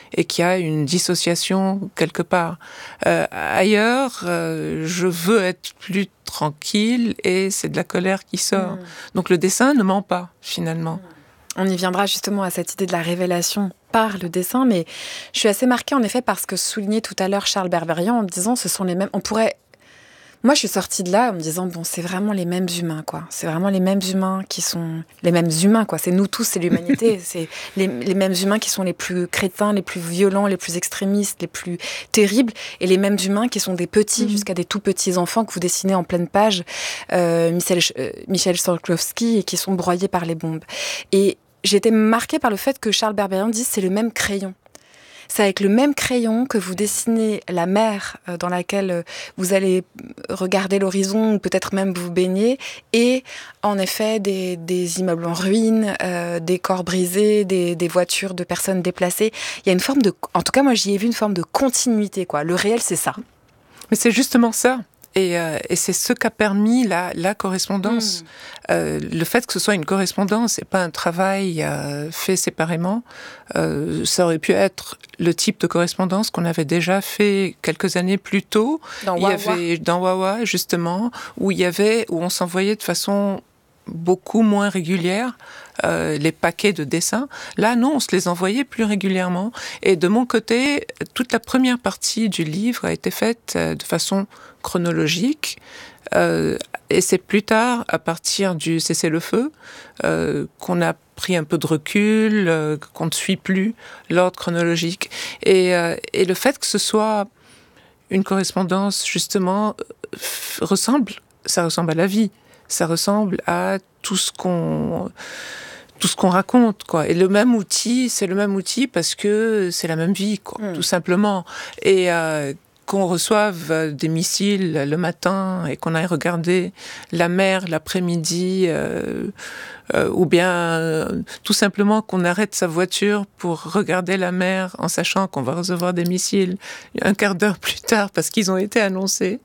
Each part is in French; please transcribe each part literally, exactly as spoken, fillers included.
et qu'il y a une dissociation quelque part. Euh, ailleurs, euh, je veux être plus tranquille et c'est de la colère qui sort. Mmh. Donc le dessin ne ment pas, finalement. On y viendra justement à cette idée de la révélation par le dessin, mais je suis assez marquée en effet par ce que soulignait tout à l'heure Charles Berberian en me disant ce sont les mêmes... On pourrait... Moi, je suis sortie de là en me disant, bon, c'est vraiment les mêmes humains, quoi. C'est vraiment les mêmes humains qui sont... Les mêmes humains, quoi. C'est nous tous, c'est l'humanité. C'est les, les mêmes humains qui sont les plus crétins, les plus violents, les plus extrémistes, les plus terribles. Et les mêmes humains qui sont des petits, mmh. jusqu'à des tout petits enfants que vous dessinez en pleine page, euh, Michel, euh, Michel Solkowski, et qui sont broyés par les bombes. Et j'ai été marquée par le fait que Charles Berberian dise c'est le même crayon. C'est avec le même crayon que vous dessinez la mer dans laquelle vous allez regarder l'horizon ou peut-être même vous baigner et en effet des, des immeubles en ruine, euh, des corps brisés, des, des voitures de personnes déplacées. Il y a une forme de... En tout cas, moi, j'y ai vu une forme de continuité, quoi. Le réel, c'est ça. Mais c'est justement ça. Et, euh, et c'est ce qu'a permis la, la correspondance. Mmh. Euh, le fait que ce soit une correspondance et pas un travail euh, fait séparément, euh, ça aurait pu être le type de correspondance qu'on avait déjà fait quelques années plus tôt. Dans il Wawa. y avait dans Wawa justement où il y avait où on s'envoyait de façon beaucoup moins régulière euh, les paquets de dessins. Là, non, on se les envoyait plus régulièrement. Et de mon côté, toute la première partie du livre a été faite euh, de façon chronologique. Euh, et c'est plus tard, à partir du cessez-le-feu, euh, qu'on a pris un peu de recul, euh, qu'on ne suit plus l'ordre chronologique. Et, euh, et le fait que ce soit une correspondance, justement, f- ressemble, ça ressemble à la vie. Ça ressemble à tout ce qu'on tout ce qu'on raconte, quoi. Et le même outil, c'est le même outil parce que c'est la même vie, quoi, mmh. tout simplement. Et euh, qu'on reçoive des missiles le matin et qu'on aille regarder la mer l'après-midi, euh, euh, ou bien euh, tout simplement qu'on arrête sa voiture pour regarder la mer en sachant qu'on va recevoir des missiles un quart d'heure plus tard parce qu'ils ont été annoncés.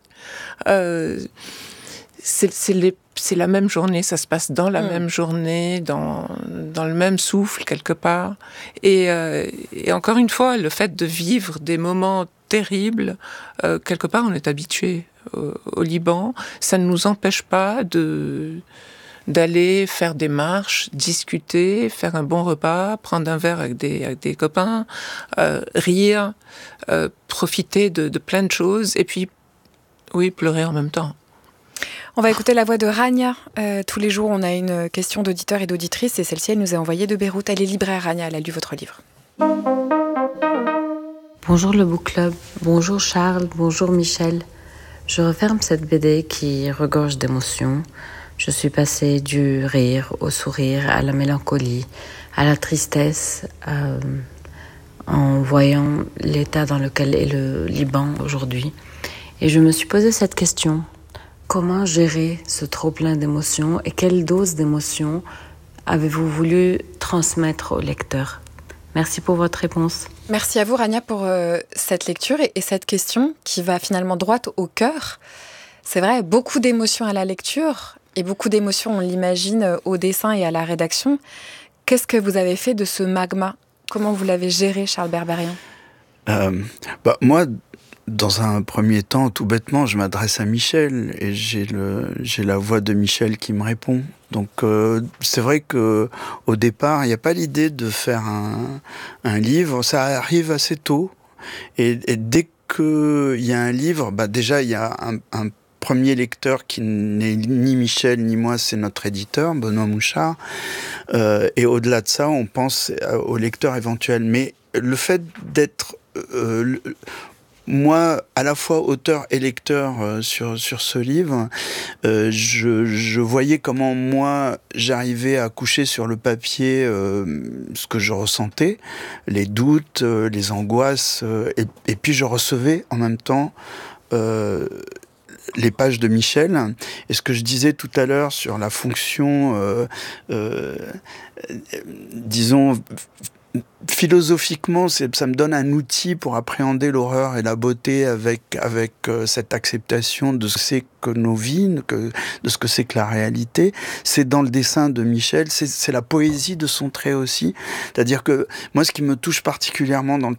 Euh, c'est, c'est les C'est la même journée, ça se passe dans la mmh. même journée, dans, dans le même souffle, quelque part. Et, euh, et encore une fois, le fait de vivre des moments terribles, euh, quelque part, on est habitué au, au Liban. Ça ne nous empêche pas de, d'aller faire des marches, discuter, faire un bon repas, prendre un verre avec des, avec des copains, euh, rire, euh, profiter de, de plein de choses, et puis, oui, pleurer en même temps. On va écouter la voix de Rania. Euh, tous les jours, on a une question d'auditeur et d'auditrice et celle-ci, elle nous est envoyée de Beyrouth. Elle est libraire, Rania, elle a lu votre livre. Bonjour le Book Club, bonjour Charles, bonjour Michel. Je referme cette B D qui regorge d'émotions. Je suis passée du rire au sourire, à la mélancolie, à la tristesse, euh, en voyant l'état dans lequel est le Liban aujourd'hui. Et je me suis posé cette question. Comment gérer ce trop-plein d'émotions et quelle dose d'émotions avez-vous voulu transmettre au lecteur ? Merci pour votre réponse. Merci à vous, Rania, pour euh, cette lecture et, et cette question qui va finalement droite au cœur. C'est vrai, beaucoup d'émotions à la lecture et beaucoup d'émotions, on l'imagine, au dessin et à la rédaction. Qu'est-ce que vous avez fait de ce magma ? Comment vous l'avez géré, Charles Berberian ? euh, bah, Moi... Dans un premier temps, tout bêtement, je m'adresse à Michel et j'ai le j'ai la voix de Michel qui me répond. Donc euh, c'est vrai que au départ, il n'y a pas l'idée de faire un un livre. Ça arrive assez tôt et, et dès que il y a un livre, bah déjà il y a un, un premier lecteur qui n'est ni Michel ni moi, c'est notre éditeur Benoît Mouchard. Euh, et au-delà de ça, on pense au lecteur éventuel. Mais le fait d'être euh, moi, à la fois auteur et lecteur euh, sur sur ce livre, euh, je, je voyais comment moi j'arrivais à coucher sur le papier euh, ce que je ressentais, les doutes, euh, les angoisses, euh, et, et puis je recevais en même temps euh, les pages de Michel. Et ce que je disais tout à l'heure sur la fonction, euh, euh, disons, philosophiquement, c'est, ça me donne un outil pour appréhender l'horreur et la beauté avec avec euh, cette acceptation de ce que c'est que nos vies, que, de ce que c'est que la réalité. C'est dans le dessin de Michel, c'est, c'est la poésie de son trait aussi. C'est-à-dire que moi, ce qui me touche particulièrement dans le